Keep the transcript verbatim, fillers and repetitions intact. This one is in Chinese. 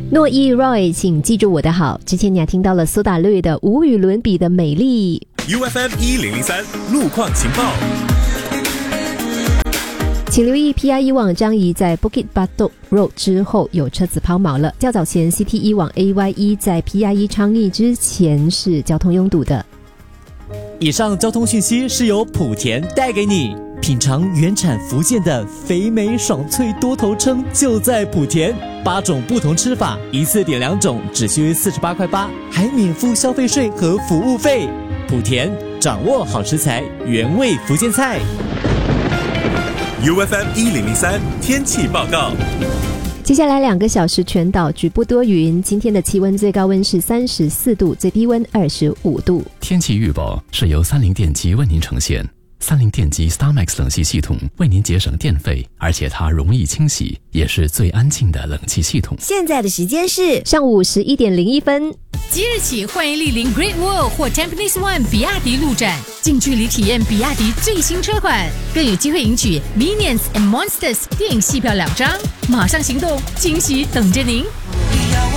诺伊 Roy， 请记住我的好。之前你还听到了苏打绿的无与伦比的美丽。 U F M 一零零三路况情报， 请留意 P I E 网张仪在 Bukit Batok Road 之后有车子抛锚了。较早前 C T E 网 A Y E 在 P I E 昌邑之前是交通拥堵的。 以上交通讯息是由莆田带给你。品尝原产福建的肥美爽脆多头称就在莆田，八种不同吃法，一次点两种，只需四十八块八，还免付消费税和服务费。莆田掌握好食材，原味福建菜。 U F M 一零零三天气报告。 接下来两个小时全岛局部多云，今天的气温最高温是三十四度，最低温二十五度。 天气预报是由三菱电机为您呈现。三菱电机 StarMax 冷气系统为您节省电费，而且它容易清洗，也是最安静的冷气系统。 现在的时间是上午十一点零一分。 即日起，欢迎莅临 Great Wall 或 Tampines One 比亚迪路展，近距离体验比亚迪最新车款，更有机会赢取 Minions and Monsters 电影戏票两张。马上行动，惊喜等着您！